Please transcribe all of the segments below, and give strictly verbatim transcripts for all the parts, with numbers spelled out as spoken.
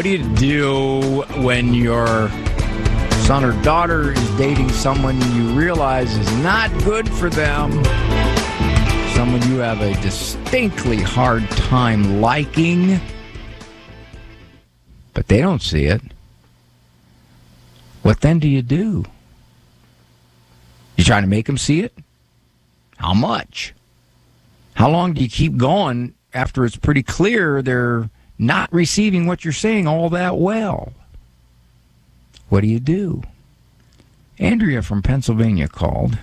what do you do when your son or daughter is dating someone you realize is not good for them, someone you have a distinctly hard time liking, but they don't see it? What then do you do? You trying to make them see it? How much? How long do you keep going after it's pretty clear they're not receiving what you're saying all that well? What do you do? Andrea from Pennsylvania called.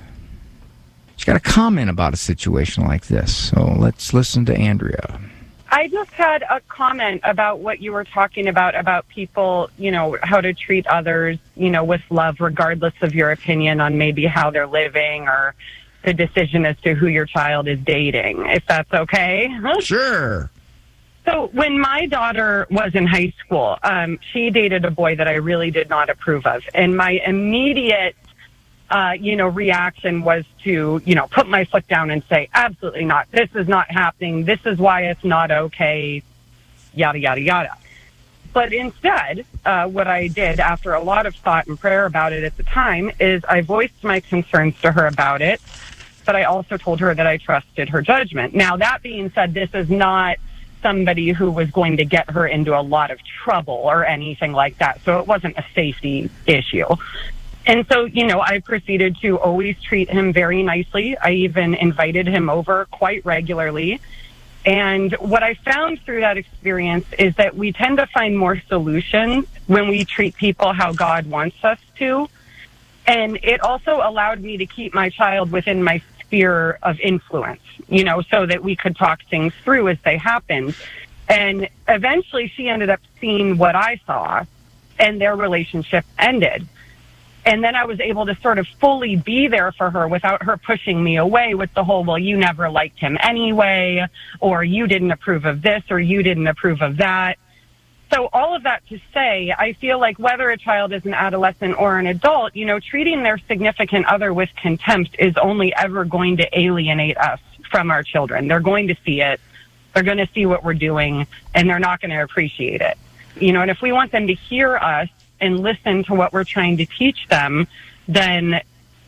She's got a comment about a situation like this, so let's listen to Andrea. I just had a comment about what you were talking about, about people, you know, how to treat others, you know, with love, regardless of your opinion on maybe how they're living or the decision as to who your child is dating, if that's okay. Sure. So when my daughter was in high school, um, she dated a boy that I really did not approve of. And my immediate, uh, you know, reaction was to, you know, put my foot down and say, absolutely not. This is not happening. This is why it's not okay, yada, yada, yada. But instead, uh, what I did after a lot of thought and prayer about it at the time is I voiced my concerns to her about it, but I also told her that I trusted her judgment. Now, that being said, this is not somebody who was going to get her into a lot of trouble or anything like that. So it wasn't a safety issue. And so, you know, I proceeded to always treat him very nicely. I even invited him over quite regularly. And what I found through that experience is that we tend to find more solutions when we treat people how God wants us to. And it also allowed me to keep my child within my sphere of influence, you know, so that we could talk things through as they happened. And eventually she ended up seeing what I saw, and their relationship ended. And then I was able to sort of fully be there for her without her pushing me away with the whole, well, you never liked him anyway, or you didn't approve of this, or you didn't approve of that. So all of that to say, I feel like whether a child is an adolescent or an adult, you know, treating their significant other with contempt is only ever going to alienate us from our children. They're going to see it. They're going to see what we're doing, and they're not going to appreciate it. You know, and if we want them to hear us and listen to what we're trying to teach them, then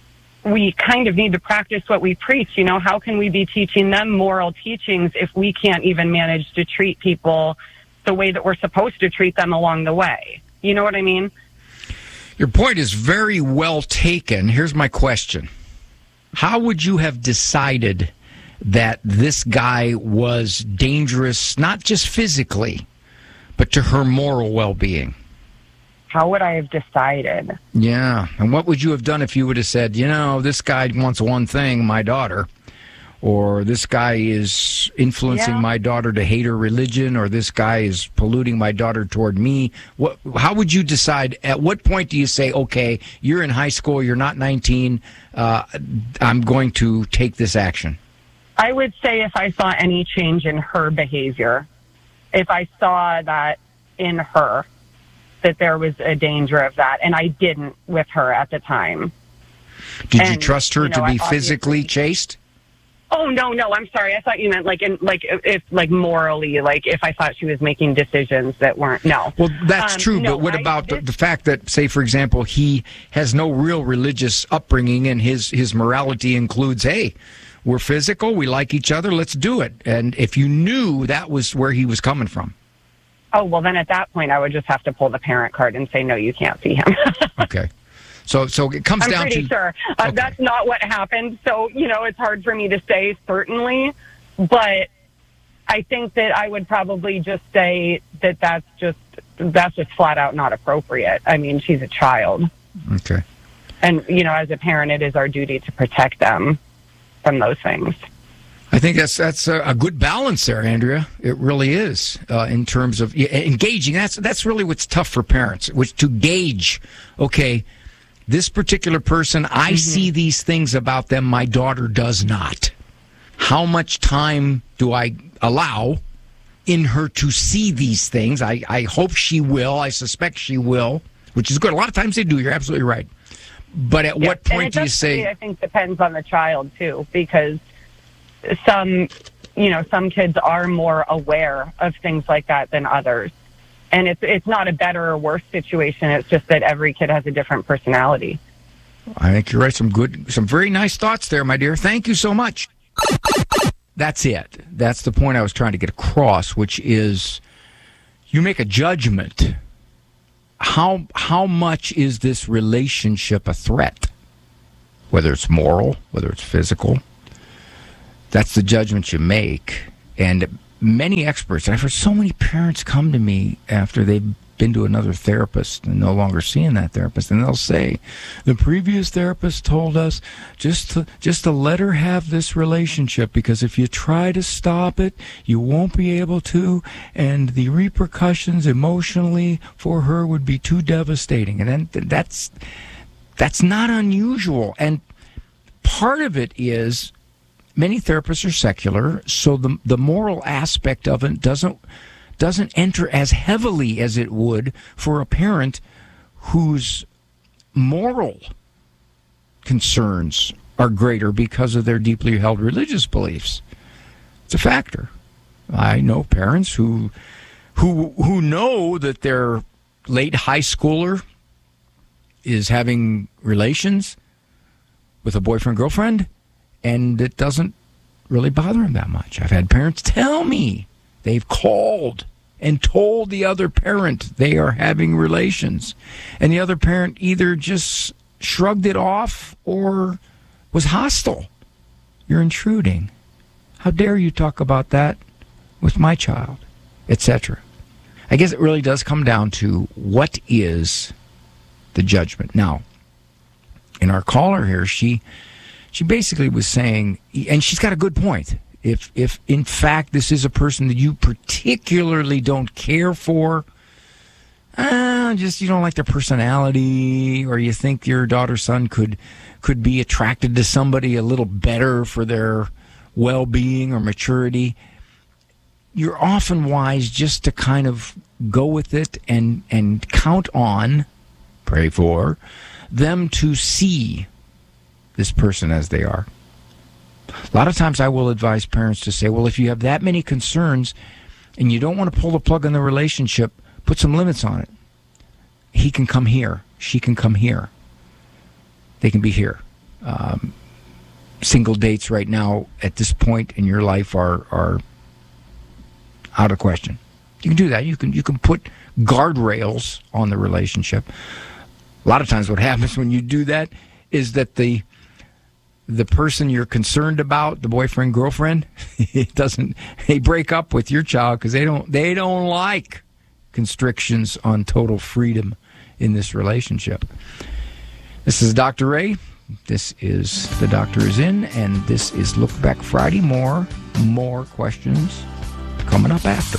we kind of need to practice what we preach. You know, how can we be teaching them moral teachings if we can't even manage to treat people the way that we're supposed to treat them along the way? You know what I mean? Your point is very well taken. Here's my question. How would you have decided that this guy was dangerous, not just physically, but to her moral well-being? How would I have decided? Yeah. And what would you have done if you would have said, you know, this guy wants one thing, my daughter, or this guy is influencing Yeah. my daughter to hate her religion, or this guy is polluting my daughter toward me? What? How would you decide? At what point do you say, okay, you're in high school, you're not nineteen, uh, I'm going to take this action? I would say if I saw any change in her behavior, if I saw that in her, that there was a danger of that, and I didn't with her at the time. Did and, you trust her you know, to be I physically chaste? Oh, no, no, I'm sorry. I thought you meant like, in, like, if, like, morally, like, if I thought she was making decisions that weren't, no. Well, that's um, true, no, but what I, about this, the, the fact that, say, for example, he has no real religious upbringing, and his, his morality includes, hey, we're physical, we like each other, let's do it. And if you knew that was where he was coming from. Oh, well, then at that point, I would just have to pull the parent card and say, no, you can't see him. Okay. So so it comes I'm down to... I'm pretty sure. Uh, okay. That's not what happened. So, you know, it's hard for me to say certainly, but I think that I would probably just say that that's just, that's just flat out not appropriate. I mean, she's a child. Okay. And, you know, as a parent, it is our duty to protect them from those things. I think that's that's a, a good balance there, Andrea. It really is, uh, in terms of yeah, engaging. That's that's really what's tough for parents, which to gauge, okay, this particular person, I mm-hmm. see these things about them, my daughter does not. How much time do I allow in her to see these things? I, I hope she will. I suspect she will, which is good. A lot of times they do. You're absolutely right. But at yeah. what point do you say... Really, I think depends on the child, too, because some, you know, some kids are more aware of things like that than others. And it's it's not a better or worse situation. It's just that every kid has a different personality. I think you're right. Some good, some very nice thoughts there, my dear. Thank you so much. That's it. That's the point I was trying to get across, which is you make a judgment. How how much is this relationship a threat? Whether it's moral, whether it's physical. That's the judgment you make. And many experts, and I've heard so many parents come to me after they've been to another therapist and no longer seeing that therapist, and they'll say, the previous therapist told us just to, just to let her have this relationship, because if you try to stop it, you won't be able to, and the repercussions emotionally for her would be too devastating. And then that's that's not unusual. And part of it is many therapists are secular, so the the moral aspect of it doesn't doesn't enter as heavily as it would for a parent whose moral concerns are greater because of their deeply held religious beliefs. It's a factor. I know parents who who who know that their late high schooler is having relations with a boyfriend, girlfriend, and it doesn't really bother them that much. I've had parents tell me they've called and told the other parent they are having relations, and the other parent either just shrugged it off or was hostile. You're intruding. How dare you talk about that with my child, et cetera. I guess it really does come down to what is the judgment. Now, in our caller here, she she basically was saying, and she's got a good point, if if in fact this is a person that you particularly don't care for, uh, just you don't like their personality, or you think your daughter, son could could be attracted to somebody a little better for their well-being or maturity, you're often wise just to kind of go with it and and count on, pray for, them to see this person as they are. A lot of times I will advise parents to say, well, if you have that many concerns and you don't want to pull the plug on the relationship, put some limits on it. He can come here. She can come here. They can be here. Um, single dates right now at this point in your life are are out of question. You can do that. You can you can put guardrails on the relationship. A lot of times what happens when you do that is that the the person you're concerned about, the boyfriend, girlfriend, it doesn't they break up with your child because they don't they don't like constrictions on total freedom in this relationship. This is Doctor Ray. This is The Doctor Is In, and this is Look Back Friday. More, more questions coming up after.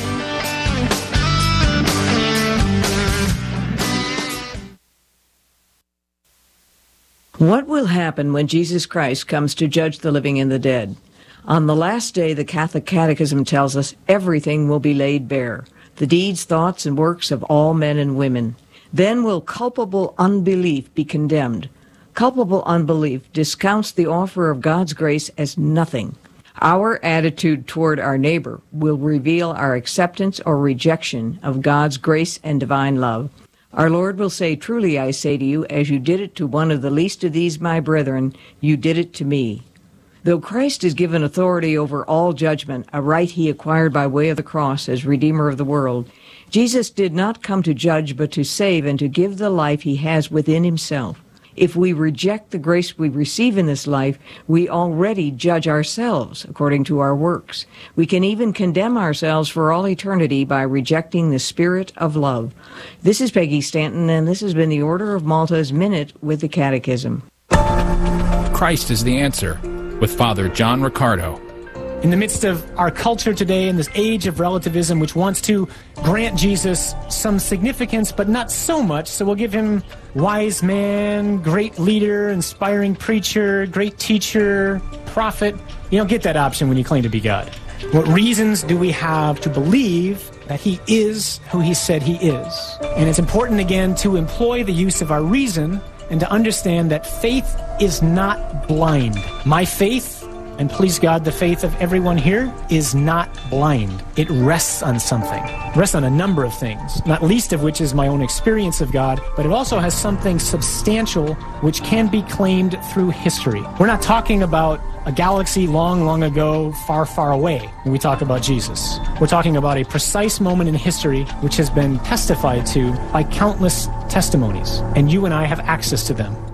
What will happen when Jesus Christ comes to judge the living and the dead? On the last day, the Catholic Catechism tells us everything will be laid bare, the deeds, thoughts, and works of all men and women. Then will culpable unbelief be condemned. Culpable unbelief discounts the offer of God's grace as nothing. Our attitude toward our neighbor will reveal our acceptance or rejection of God's grace and divine love. Our Lord will say, truly I say to you, as you did it to one of the least of these my brethren, you did it to me. Though Christ is given authority over all judgment, a right he acquired by way of the cross as Redeemer of the world, Jesus did not come to judge but to save and to give the life he has within himself. If we reject the grace we receive in this life, we already judge ourselves according to our works. We can even condemn ourselves for all eternity by rejecting the spirit of love. This is Peggy Stanton, and this has been the Order of Malta's Minute with the Catechism. Christ is the answer, with Father John Riccardo. In the midst of our culture today, in this age of relativism, which wants to grant Jesus some significance, but not so much, so we'll give him wise man, great leader, inspiring preacher, great teacher, prophet. You don't get that option when you claim to be God. What reasons do we have to believe that he is who he said he is? And it's important, again, to employ the use of our reason and to understand that faith is not blind. My faith And please God, the faith of everyone here is not blind. It rests on something. It rests on a number of things, not least of which is my own experience of God, but it also has something substantial which can be claimed through history. We're not talking about a galaxy long, long ago, far, far away when we talk about Jesus. We're talking about a precise moment in history which has been testified to by countless testimonies, and you and I have access to them.